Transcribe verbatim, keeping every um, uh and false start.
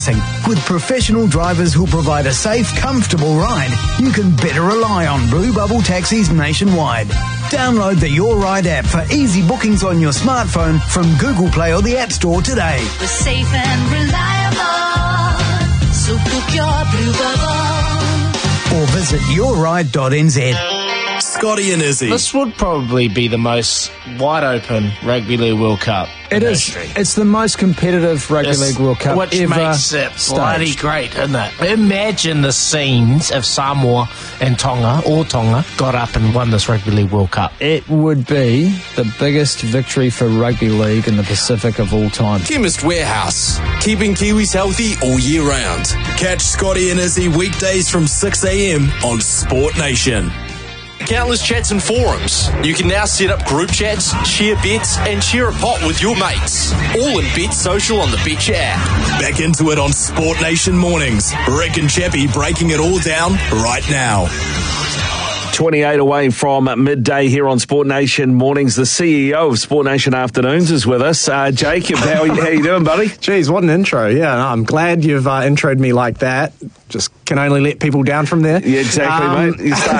With professional drivers who provide a safe, comfortable ride, you can better rely on Blue Bubble taxis nationwide. Download the Your Ride app for easy bookings on your smartphone from Google Play or the App Store today. We're safe and reliable, so book your Blue Bubble. Or visit your ride dot n z. Scotty and Izzy. This would probably be the most wide-open Rugby League World Cup It in is. history. It's the most competitive Rugby It's- League World Cup which ever makes it bloody staged. great, isn't it? Imagine the scenes if Samoa and Tonga, or Tonga, got up and won this Rugby League World Cup. It would be the biggest victory for Rugby League in the Pacific of all time. Chemist Warehouse, keeping Kiwis healthy all year round. Catch Scotty and Izzy weekdays from six a.m. on Sport Nation. Countless chats and forums. You can now set up group chats, share bets, and share a pot with your mates. All in Bet Social on the Betcha app. Back into it on Sport Nation mornings. Rick and Chappie breaking it all down right now. twenty-eight away from midday here on Sport Nation Mornings. The C E O of Sport Nation Afternoons is with us. Uh, Jacob, how are you, how you doing, buddy? Geez, what an intro. Yeah, no, I'm glad you've uh, introed me like that. Just can only let people down from there. Yeah, exactly, Um, mate. You start